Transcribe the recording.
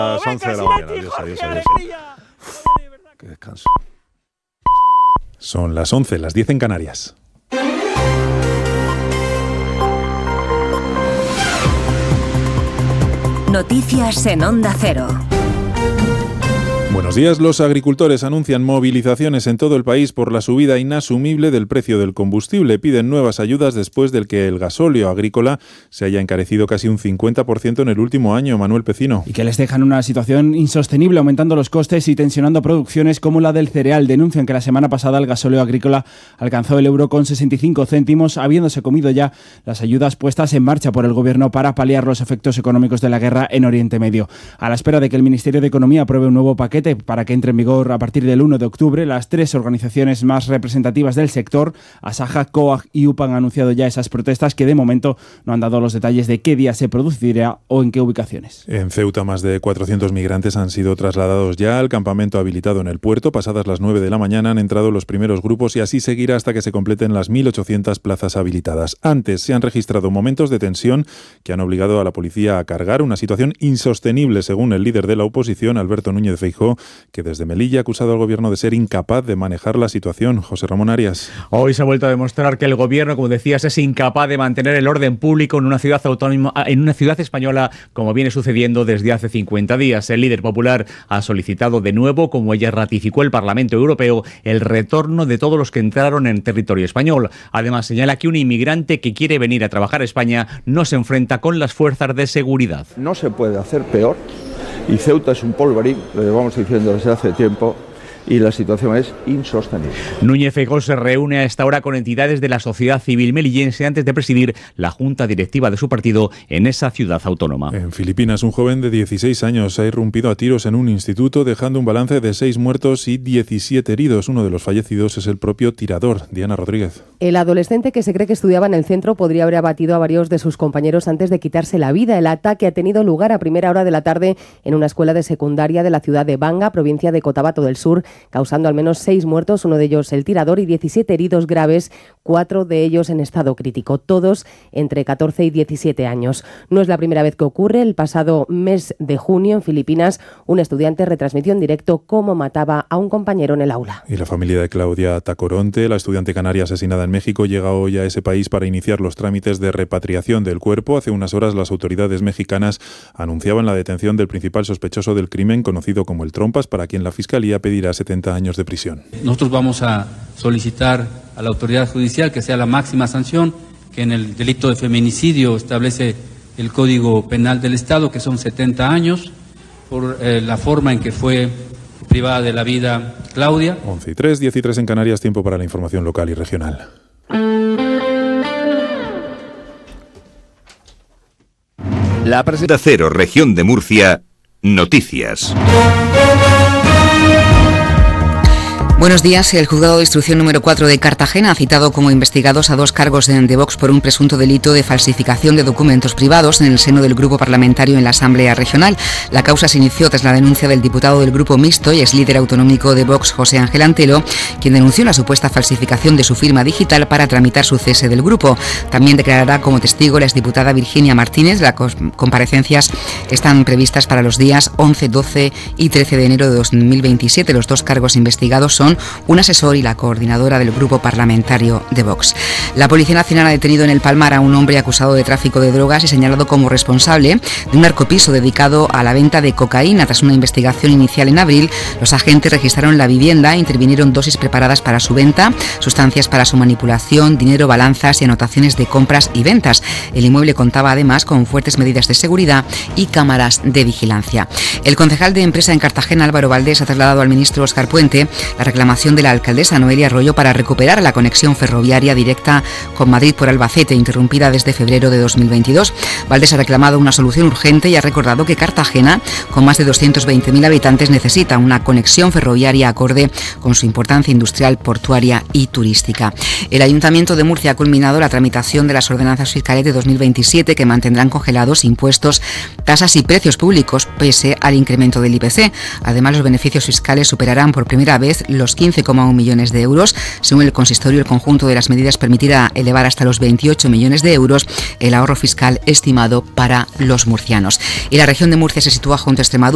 Las 11 de la mañana. Adiós. Qué descanso. Son las 11, las 10 en Canarias. Noticias en Onda Cero. Buenos días. Los agricultores anuncian movilizaciones en todo el país por la subida inasumible del precio del combustible. Piden nuevas ayudas después del que el gasóleo agrícola se haya encarecido casi un 50% en el último año. Manuel Pecino. Y que les dejan una situación insostenible, aumentando los costes y tensionando producciones como la del cereal. Denuncian que la semana pasada el gasóleo agrícola alcanzó el euro con 65 céntimos, habiéndose comido ya las ayudas puestas en marcha por el gobierno para paliar los efectos económicos de la guerra en Oriente Medio. A la espera de que el Ministerio de Economía apruebe un nuevo paquete para que entre en vigor a partir del 1 de octubre, las tres organizaciones más representativas del sector, Asaja, COAG y UPA, han anunciado ya esas protestas que de momento no han dado los detalles de qué día se producirá o en qué ubicaciones. En Ceuta, más de 400 migrantes han sido trasladados ya al campamento habilitado en el puerto. Pasadas las 9 de la mañana han entrado los primeros grupos y así seguirá hasta que se completen las 1.800 plazas habilitadas. Antes se han registrado momentos de tensión que han obligado a la policía a cargar, una situación insostenible según el líder de la oposición, Alberto Núñez Feijóo, que desde Melilla ha acusado al gobierno de ser incapaz de manejar la situación. José Ramón Arias. Hoy se ha vuelto a demostrar que el gobierno, como decías, es incapaz de mantener el orden público en una ciudad autónoma, en una ciudad española, como viene sucediendo desde hace 50 días. El líder popular ha solicitado de nuevo, como ella ratificó el Parlamento Europeo, el retorno de todos los que entraron en territorio español. Además, señala que un inmigrante que quiere venir a trabajar a España no se enfrenta con las fuerzas de seguridad. No se puede hacer peor. Y Ceuta es un polvorín, lo llevamos diciendo desde hace tiempo, y la situación es insostenible. Núñez Feijóo se reúne a esta hora con entidades de la sociedad civil melillense antes de presidir la junta directiva de su partido en esa ciudad autónoma. En Filipinas, un joven de 16 años ha irrumpido a tiros en un instituto, dejando un balance de 6 muertos y 17 heridos. Uno de los fallecidos es el propio tirador. Diana Rodríguez. El adolescente, que se cree que estudiaba en el centro, podría haber abatido a varios de sus compañeros antes de quitarse la vida. El ataque ha tenido lugar a primera hora de la tarde en una escuela de secundaria de la ciudad de Banga, provincia de Cotabato del Sur, causando al menos 6 muertos, uno de ellos el tirador, y 17 heridos graves, 4 de ellos en estado crítico, todos entre 14 y 17 años. No es la primera vez que ocurre. El pasado mes de junio, en Filipinas, un estudiante retransmitió en directo cómo mataba a un compañero en el aula. Y la familia de Claudia Tacoronte, la estudiante canaria asesinada en México, llega hoy a ese país para iniciar los trámites de repatriación del cuerpo. Hace unas horas las autoridades mexicanas anunciaban la detención del principal sospechoso del crimen, conocido como el Trompas, para quien la Fiscalía pedirá 70 años de prisión. Nosotros vamos a solicitar a la autoridad judicial que sea la máxima sanción, que en el delito de feminicidio establece el Código Penal del Estado, que son 70 años, por la forma en que fue privada de la vida Claudia. 11:03, 10:03 en Canarias, tiempo para la información local y regional. La presenta Cero, región de Murcia, noticias. Buenos días. El juzgado de instrucción número 4 de Cartagena ha citado como investigados a 2 cargos de Vox por un presunto delito de falsificación de documentos privados en el seno del grupo parlamentario en la Asamblea Regional. La causa se inició tras la denuncia del diputado del grupo mixto y ex líder autonómico de Vox, José Ángel Antelo, quien denunció la supuesta falsificación de su firma digital para tramitar su cese del grupo. También declarará como testigo la exdiputada Virginia Martínez. Las comparecencias están previstas para los días 11, 12 y 13 de enero de 2027. Los 2 cargos investigados son un asesor y la coordinadora del grupo parlamentario de Vox. La Policía Nacional ha detenido en el Palmar a un hombre acusado de tráfico de drogas y señalado como responsable de un narcopiso dedicado a la venta de cocaína. Tras una investigación inicial en abril, los agentes registraron la vivienda e intervinieron dosis preparadas para su venta, sustancias para su manipulación, dinero, balanzas y anotaciones de compras y ventas. El inmueble contaba además con fuertes medidas de seguridad y cámaras de vigilancia. El concejal de Empresa en Cartagena, Álvaro Valdés, ha trasladado al ministro Óscar Puente la reclamación de la alcaldesa Noelia Arroyo para recuperar la conexión ferroviaria directa con Madrid por Albacete, interrumpida desde febrero de 2022. Valdés ha reclamado una solución urgente y ha recordado que Cartagena, con más de 220.000 habitantes, necesita una conexión ferroviaria acorde con su importancia industrial, portuaria y turística. El Ayuntamiento de Murcia ha culminado la tramitación de las ordenanzas fiscales de 2027 que mantendrán congelados impuestos, tasas y precios públicos pese al incremento del IPC. Además, los beneficios fiscales superarán por primera vez los 15,1 millones de euros. Según el consistorio, el conjunto de las medidas permitirá elevar hasta los 28 millones de euros el ahorro fiscal estimado para los murcianos. Y la región de Murcia se sitúa junto a Extremadura